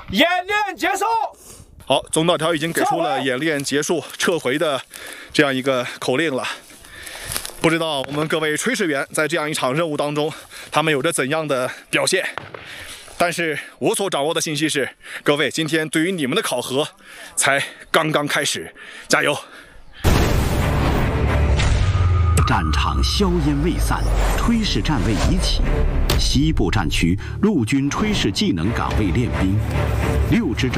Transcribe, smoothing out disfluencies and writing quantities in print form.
演练结束。 好，总导条已经给出了演练结束、撤回的这样一个口令了。不知道我们各位炊事员在这样一场任务当中，他们有着怎样的表现？但是我所掌握的信息是，各位今天对于你们的考核才刚刚开始，加油！ 战场硝烟未散，炊事站位已起。西部战区陆军炊事技能岗位练兵，6支